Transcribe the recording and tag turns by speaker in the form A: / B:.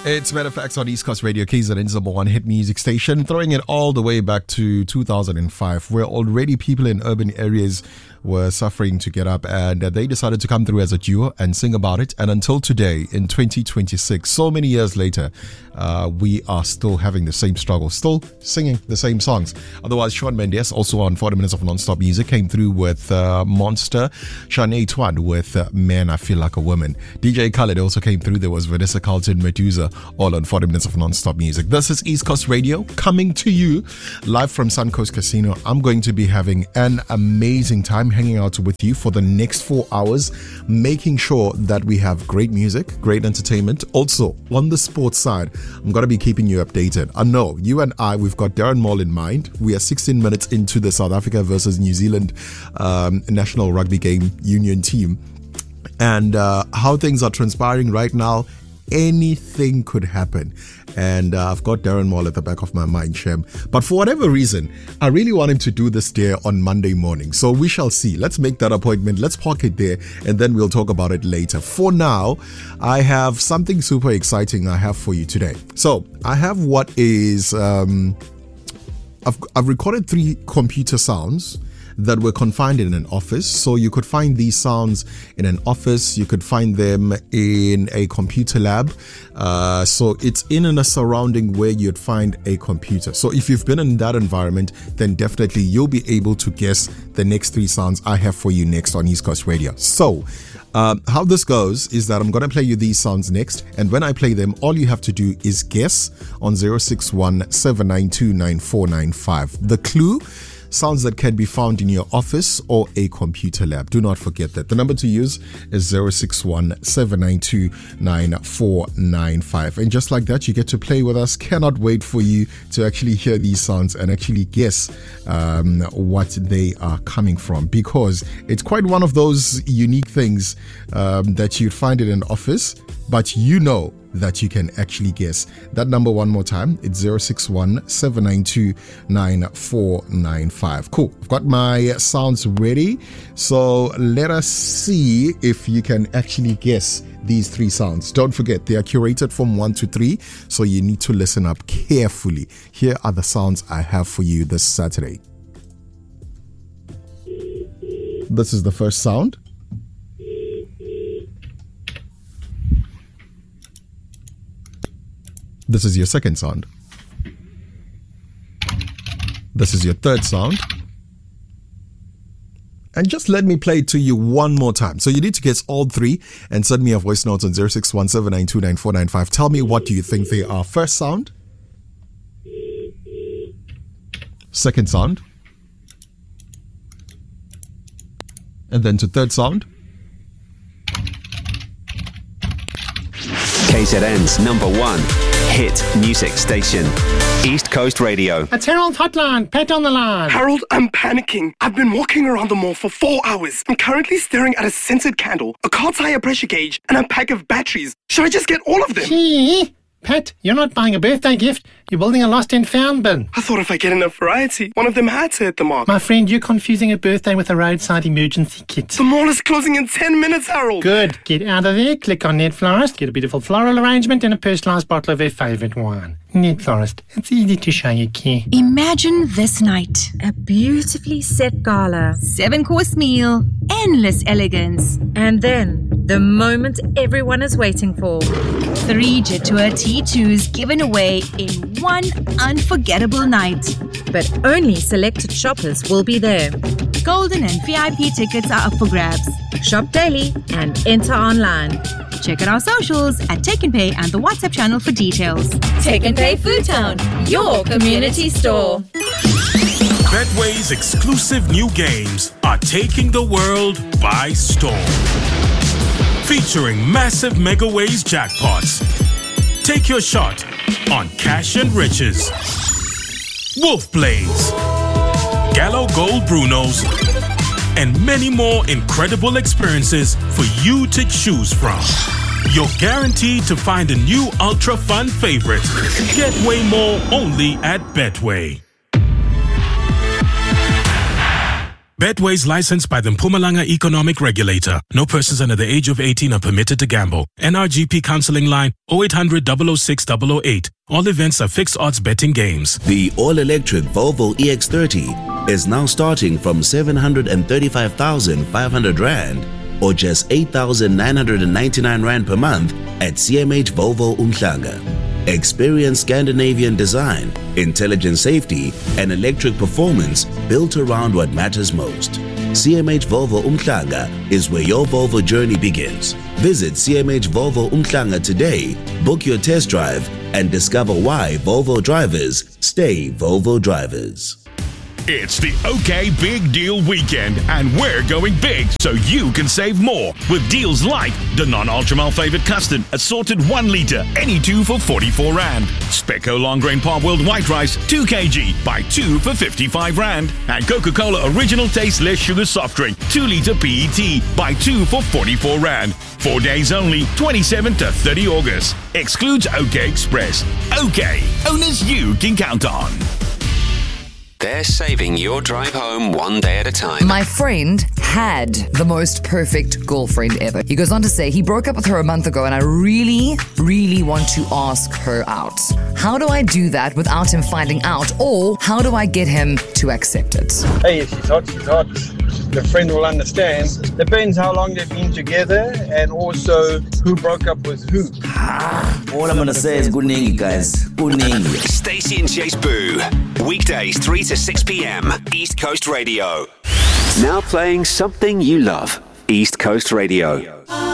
A: It's Matter of Facts on East Coast Radio, KZN's number one hit music station, throwing it all the way back to 2005, where already people in urban areas were suffering to get up, and they decided to come through as a duo and sing about it. And until today, in 2026, so many years later, we are still having the same struggle, still singing the same songs. Otherwise, Shawn Mendes, also on 40 Minutes of Non-Stop Music, came through with Monster. Shanae Twan with Man, I Feel Like a Woman. DJ Khaled also came through. There was Vanessa Carlton, Medusa, all on 40 Minutes of Non-Stop Music. This is East Coast Radio, coming to you live from Suncoast Casino. I'm going to be having an amazing time hanging out with you for the next 4 hours, making sure that we have great music, great entertainment. Also, on the sports side, I'm going to be keeping you updated. I know you and I, we've got Darren Moll in mind. We are 16 minutes into the South Africa versus New Zealand national rugby game union team. And how things are transpiring right now, anything could happen. And I've got Darren Moll at the back of my mind, Shem. But for whatever reason, I really want him to do this there on Monday morning. So we shall see. Let's make that appointment. Let's park it there, and then we'll talk about it later. For now, I have something super exciting I have for you today. So I have what is... I've recorded 3 computer sounds that were confined in an office. So you could find these sounds in an office, you could find them in a computer lab. So it's in a surrounding where you'd find a computer. So if you've been in that environment, then definitely you'll be able to guess the next 3 sounds I have for you next on East Coast Radio. So how this goes is that I'm going to play you these sounds next, and when I play them, all you have to do is guess on 061 792 9495. The clue: sounds that can be found in your office or a computer lab. Do not forget that. The number to use is 061 792 9495. And just like that, you get to play with us. Cannot wait for you to actually hear these sounds and actually guess what they are coming from, because it's quite one of those unique things that you'd find in an office, but you know that you can actually guess. That number one more time, it's 061 792 9495. Cool. I've got my sounds ready. So let us see if you can actually guess these 3 sounds. Don't forget, they are curated from 1 to 3, so you need to listen up carefully. Here are the sounds I have for you this Saturday. This is the first sound. This is your second sound. This is your third sound. And just let me play it to you one more time. So you need to guess all 3 and send me a voice note on 061 792 9495. Tell me, what do you think they are? First sound. Second sound. And then to third sound.
B: KZN's number one hit music station, East Coast Radio.
C: It's Harold Hotline. Pat on the line.
D: Harold, I'm panicking. I've been walking around the mall for 4 hours. I'm currently staring at a scented candle, a car tire pressure gauge, and a pack of batteries. Should I just get all of them?
C: Gee, Pat, you're not buying a birthday gift. You're building a lost and found bin.
D: I thought if I get enough variety, one of them had to hit the mark.
C: My friend, you're confusing a birthday with a roadside emergency kit.
D: The mall is closing in 10 minutes, Harold.
C: Good. Get out of there, click on Net Florist, get a beautiful floral arrangement and a personalised bottle of their favourite wine. Net Florist. It's easy to show you care.
E: Imagine this night.
F: A beautifully set gala.
E: 7-course meal. Endless elegance.
F: And then, the moment everyone is waiting for.
E: 3 Jetour T2s given away in one unforgettable night.
F: But only selected shoppers will be there.
E: Golden and VIP tickets are up for grabs.
F: Shop daily and enter online.
E: Check out our socials at Take and Pay and the WhatsApp channel for details.
G: Take and Pay Food Town, your community store.
H: Betway's exclusive new games are taking the world by storm. Featuring massive Megaways jackpots. Take your shot on Cash and Riches, Wolf Blaze, Gallo Gold Brunos, and many more incredible experiences for you to choose from. You're guaranteed to find a new ultra fun favorite. Get way more only at Betway. Betway's licensed by the Mpumalanga Economic Regulator. No persons under the age of 18 are permitted to gamble. NRGP counseling line 0800 006 008. All events are fixed odds betting games.
I: The all-electric Volvo EX30 is now starting from 735,500 Rand or just 8,999 Rand per month at CMH Volvo Umhlanga. Experience Scandinavian design, intelligent safety, and electric performance built around what matters most. CMH Volvo Umhlanga is where your Volvo journey begins. Visit CMH Volvo Umhlanga today, book your test drive, and discover why Volvo drivers stay Volvo drivers.
J: It's the OK Big Deal Weekend, and we're going big so you can save more with deals like the non-ultra malfavored custard assorted 1 litre, any 2 for 44 Rand. Specco long grain Parworld white rice 2 kg, buy 2 for 55 Rand. And Coca-Cola original taste less sugar soft drink 2 litre PET, buy 2 for 44 Rand. 4 days only, 27 to 30 August. Excludes OK Express. OK, owners you can count on.
B: They're saving your drive home one day at a time.
K: My friend had the most perfect girlfriend ever. He goes on to say he broke up with her a month ago and I really, really want to ask her out. How do I do that without him finding out? Or how do I get him to accept it?
L: Hey, if she's hot, she's hot. The friend will understand. Depends how long they've been together and also who broke up with who.
M: All I'm going to say is good evening, guys. Good evening.
B: Stacey and Chase Boo. Weekdays 3 to 6 p.m. East Coast Radio. Now playing something you love. East Coast Radio.